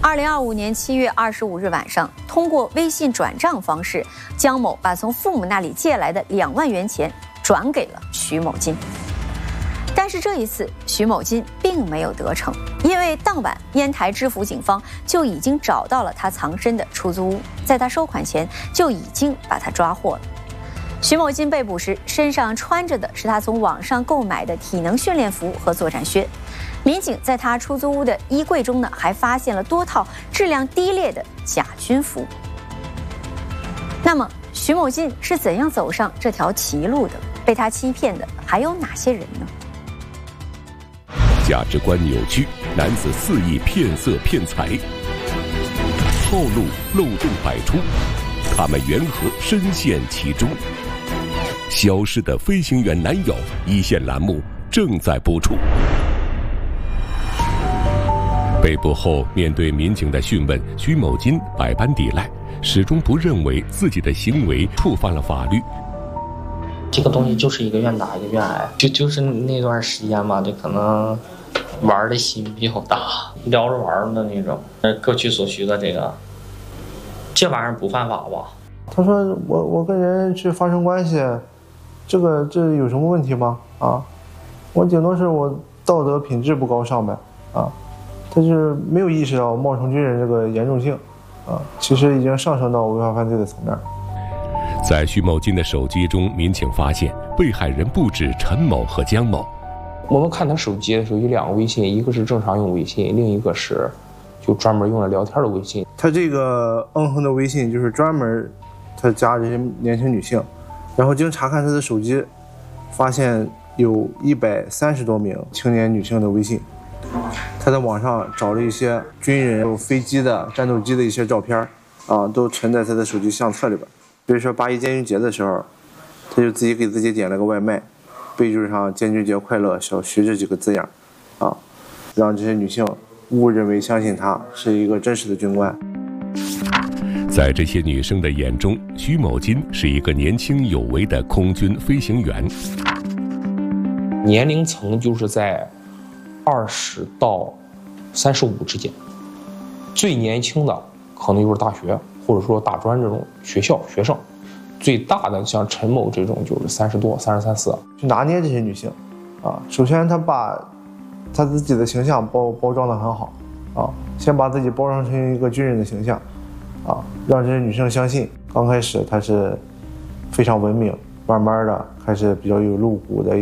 2025年7月25日晚上，通过微信转账方式，姜某把从父母那里借来的2万元钱转给了徐某金。但是这一次，徐某金并没有得逞，因为当晚烟台知府警方就已经找到了他藏身的出租屋，在他收款前就已经把他抓获了。徐某金被捕时，身上穿着的是他从网上购买的体能训练服和作战靴。民警在他出租屋的衣柜中呢，还发现了多套质量低劣的假军服。那么，徐某金是怎样走上这条歧路的？被他欺骗的还有哪些人呢？ 价值观扭曲，男子肆意骗色骗财，套路漏洞百出，他们缘何深陷其中？消失的飞行员男友，一线栏目正在播出。被捕后，面对民警的讯问，徐某金百般抵赖，始终不认为自己的行为触犯了法律。 这个东西就是一个愿打一个愿挨，就是那段时间吧，就可能玩的心比较大，聊着玩的那种，各取所需的这玩意儿不犯法吧？ 他说我跟人去发生关系，这有什么问题吗？啊，我顶多是我道德品质不高尚呗，啊，他就是没有意识到冒充军人这个严重性，啊，其实已经上升到违法犯罪的层面。 在徐某金的手机中，民警发现被害人不止陈某和姜某。 我们看他手机的时候有2个微信，一个是正常用微信，另一个是就专门用来聊天的微信。 他这个哼的微信就是专门他加这些年轻女性，然后经查看他的手机，发现有130多名青年女性的微信。他在网上找了一些军人、有飞机的、战斗机的一些照片，啊，都存在他的手机相册里边。比如说8·1建军节的时候，他就自己给自己点了个外卖，备注上"建军节快乐，小徐"这几个字样，啊，让这些女性误认为相信他是一个真实的军官。 在这些女生的眼中，徐某金是一个年轻有为的空军飞行员。 年龄层就是在20到35之间，最年轻的可能就是大学或者说大专这种学校学生，最大的像陈某这种就是30多、33、34。 去拿捏这些女性，啊，首先他把他自己的形象包装得很好，啊，先把自己包装成一个军人的形象，啊，让这些女生相信。刚开始他是非常文明，慢慢的开始比较有露骨的